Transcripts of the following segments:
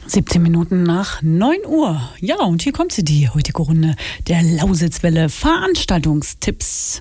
17 Minuten nach 9 Uhr. Ja, und hier kommt sie, die heutige Runde der Lausitzwelle Veranstaltungstipps.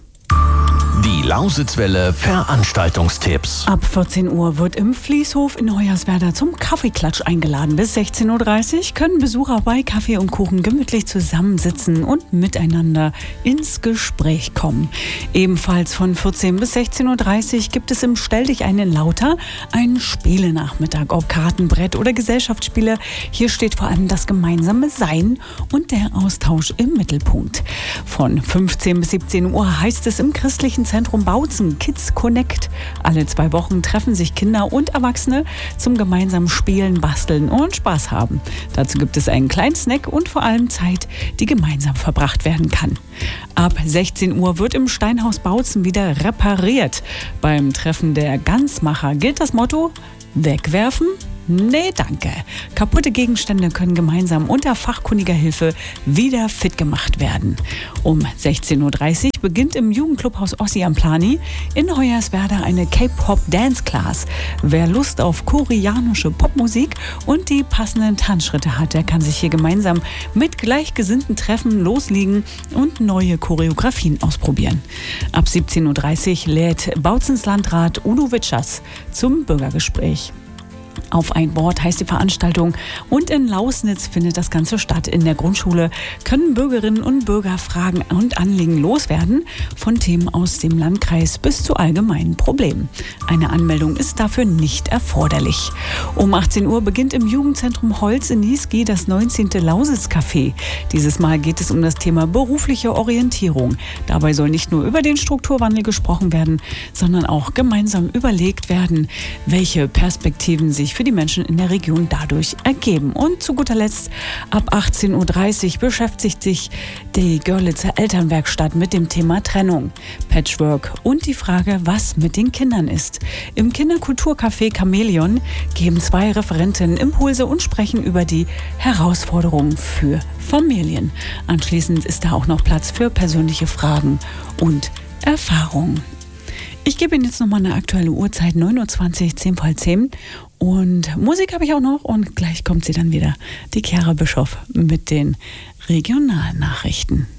Die Lausitzwelle Veranstaltungstipps. Ab 14 Uhr wird im Fließhof in Hoyerswerda zum Kaffeeklatsch eingeladen. Bis 16.30 Uhr können Besucher bei Kaffee und Kuchen gemütlich zusammensitzen und miteinander ins Gespräch kommen. Ebenfalls von 14 bis 16.30 Uhr gibt es im Stell-dich-ein in Lauter einen Spielenachmittag, ob Kartenbrett oder Gesellschaftsspiele. Hier steht vor allem das gemeinsame Sein und der Austausch im Mittelpunkt. Von 15 bis 17 Uhr heißt es im christlichen Zentrum Bautzen Kids Connect. Alle 2 Wochen treffen sich Kinder und Erwachsene zum gemeinsamen Spielen, Basteln und Spaß haben. Dazu gibt es einen kleinen Snack und vor allem Zeit, die gemeinsam verbracht werden kann. Ab 16 Uhr wird im Steinhaus Bautzen wieder repariert. Beim Treffen der Ganzmacher gilt das Motto: wegwerfen? Nee, danke. Kaputte Gegenstände können gemeinsam unter fachkundiger Hilfe wieder fit gemacht werden. Um 16.30 Uhr beginnt im Jugendclubhaus Ossi am Plani in Hoyerswerda eine K-Pop-Dance-Class. Wer Lust auf koreanische Popmusik und die passenden Tanzschritte hat, der kann sich hier gemeinsam mit Gleichgesinnten treffen, loslegen und neue Choreografien ausprobieren. Ab 17.30 Uhr lädt Bautzens Landrat Udo Witschers zum Bürgergespräch. Auf ein Wort heißt die Veranstaltung und in Lausnitz findet das Ganze statt. In der Grundschule können Bürgerinnen und Bürger Fragen und Anliegen loswerden, von Themen aus dem Landkreis bis zu allgemeinen Problemen. Eine Anmeldung ist dafür nicht erforderlich. Um 18 Uhr beginnt im Jugendzentrum Holz in Niesky das 19. Lausitz-Café. Dieses Mal geht es um das Thema berufliche Orientierung. Dabei soll nicht nur über den Strukturwandel gesprochen werden, sondern auch gemeinsam überlegt werden, welche Perspektiven sich für die Menschen in der Region dadurch ergeben. Und zu guter Letzt, ab 18.30 Uhr beschäftigt sich die Görlitzer Elternwerkstatt mit dem Thema Trennung, Patchwork und die Frage, was mit den Kindern ist. Im Kinderkulturcafé Chamäleon geben 2 Referentinnen Impulse und sprechen über die Herausforderungen für Familien. Anschließend ist da auch noch Platz für persönliche Fragen und Erfahrungen. Ich gebe Ihnen jetzt nochmal eine aktuelle Uhrzeit, 9.20 Uhr, 10 vor 10. Und Musik habe ich auch noch und gleich kommt sie dann wieder, die Chiara Bischoff mit den Regionalnachrichten.